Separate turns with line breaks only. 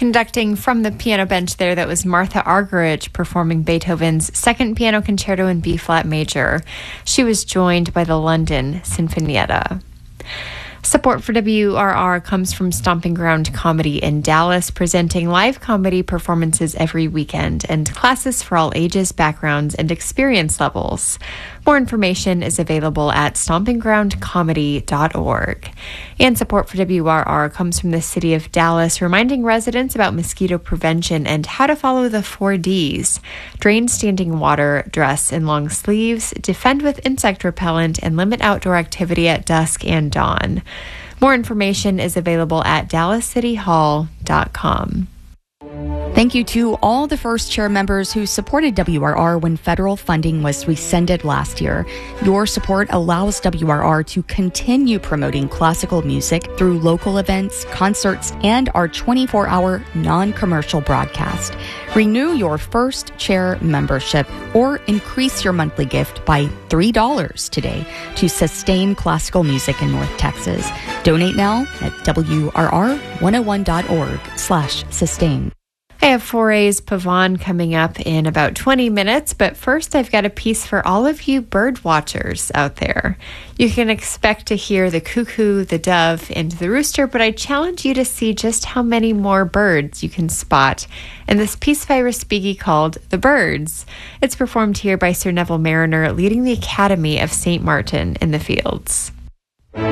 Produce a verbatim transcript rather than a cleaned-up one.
Conducting from the piano bench there, that was Martha Argerich performing Beethoven's Second Piano Concerto in B-flat major. She was joined by the London Sinfonietta. Support for W R R comes from Stomping Ground Comedy in Dallas, presenting live comedy performances every weekend and classes for all ages, backgrounds, and experience levels. More information is available at stomping ground comedy dot org. And support for W R R comes from the City of Dallas, reminding residents about mosquito prevention and how to follow the four Ds. Drain standing water, dress in long sleeves, defend with insect repellent, and limit outdoor activity at dusk and dawn. More information is available at dallas city hall dot com.
Thank you to all the First Chair members who supported W R R when federal funding was rescinded last year. Your support allows W R R to continue promoting classical music through local events, concerts, and our twenty-four hour non-commercial broadcast. Renew your First Chair membership or increase your monthly gift by three dollars today to sustain classical music in North Texas. Donate now at W R R one oh one dot org slash sustain.
I have four A's Pavon coming up in about twenty minutes, but first I've got a piece for all of you bird watchers out there. You can expect to hear the cuckoo, the dove, and the rooster, but I challenge you to see just how many more birds you can spot in this piece by Respighi called The Birds. It's performed here by Sir Neville Mariner, leading the Academy of Saint Martin in the Fields.